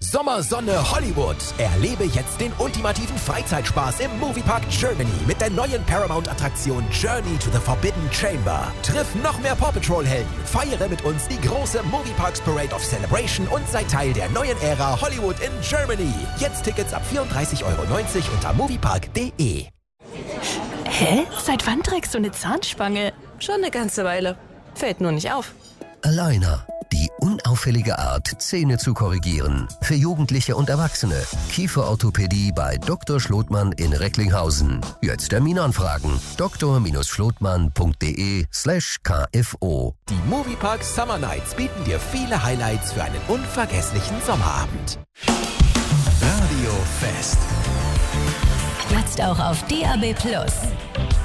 Sommersonne Hollywood. Erlebe jetzt den ultimativen Freizeitspaß im Moviepark Germany mit der neuen Paramount-Attraktion Journey to the Forbidden Chamber. Triff noch mehr Paw Patrol-Helden, feiere mit uns die große Movieparks Parade of Celebration und sei Teil der neuen Ära Hollywood in Germany. Jetzt Tickets ab 34,90 € unter moviepark.de. Hä? Seit wann trägst du eine Zahnspange? Schon eine ganze Weile. Fällt nur nicht auf. Aligner. Die unauffällige Art, Zähne zu korrigieren. Für Jugendliche und Erwachsene. Kieferorthopädie bei Dr. Schlotmann in Recklinghausen. Jetzt Termin anfragen. dr-schlotmann.de/kfo. Die Moviepark Summer Nights bieten dir viele Highlights für einen unvergesslichen Sommerabend. Radio Fest. Jetzt auch auf DAB+.